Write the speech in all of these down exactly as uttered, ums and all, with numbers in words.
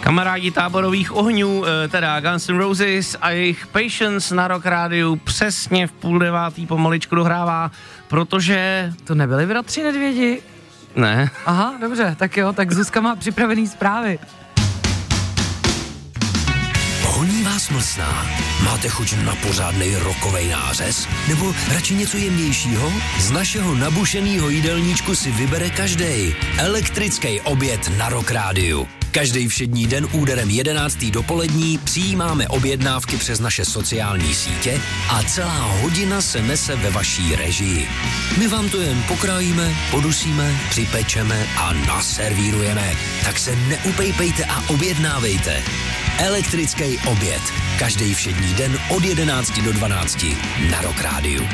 Kamarádi táborových ohňů, teda Guns N' Roses a jejich Patience na Rock Rádiu přesně v půl devátý pomaličku dohrává, protože... To nebyli bratři Nedvědi? Ne. Aha, dobře, tak jo, tak Zuzka má připravený zprávy. Honí vás mlsná? Máte chuť na pořádnej rockovej nářez? Nebo radši něco jemnějšího? Z našeho nabušenýho jídelníčku si vybere každej. Elektrický oběd na Rock Rádiu. Každý všední den úderem jedenáctý dopolední přijímáme objednávky přes naše sociální sítě a celá hodina se nese ve vaší režii. My vám to jen pokrájíme, podusíme, připečeme a naservírujeme. Tak se neupejpejte a objednávejte. Elektrický oběd. Každý všední den od jedenácti do dvanácti na Rock Rádiu.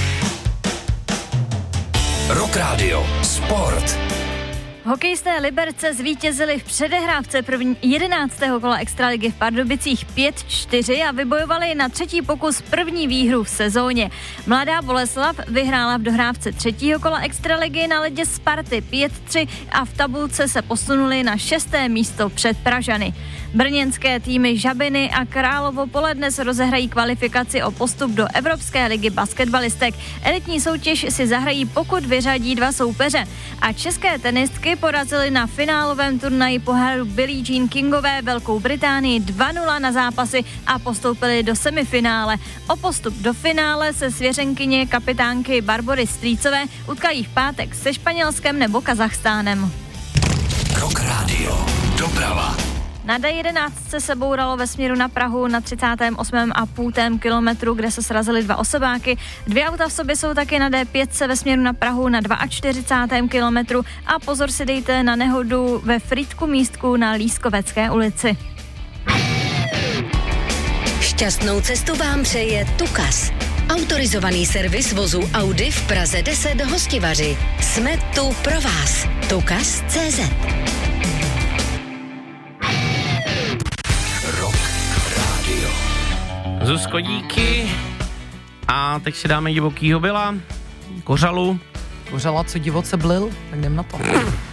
Rock Radio. Sport. Hokejisté Liberce zvítězili v předehrávce první jedenáctého kola extraligy v Pardubicích pět čtyři a vybojovali na třetí pokus první výhru v sezóně. Mladá Boleslav vyhrála v dohrávce třetího kola extraligy na ledě Sparty pět tři a v tabulce se posunuli na šesté místo před Pražany. Brněnské týmy Žabiny a Královo Pole dnes rozehrají kvalifikaci o postup do Evropské ligy basketbalistek. Elitní soutěž si zahrají, pokud vyřadí dva soupeře. A české tenistky porazily na finálovém turnaji poháru Billie Jean Kingové Velkou Británii dva nula na zápasy a postoupily do semifinále. O postup do finále se svěřenkyně kapitánky Barbory Strýcové utkají v pátek se Španělskem nebo Kazachstánem. Rock Radio. Doprava. Na D jedenáct se bouralo ve směru na Prahu na třicátém osmém a půl kilometru, kde se srazily dva osobáky. Dvě auta v sobě jsou taky na D pět ve směru na Prahu na čtyřicátém druhém kilometru a pozor si dejte na nehodu ve Frýdku místku na Lískovecké ulici. Šťastnou cestu vám přeje Tukas. Autorizovaný servis vozu Audi v Praze deset Hostivaři. Jsme tu pro vás. Tukas tečka cé zet. Zuzko, díky. A teď si dáme divokýho byla, kořalu. Kořala, co divoce blil, tak jdem na to.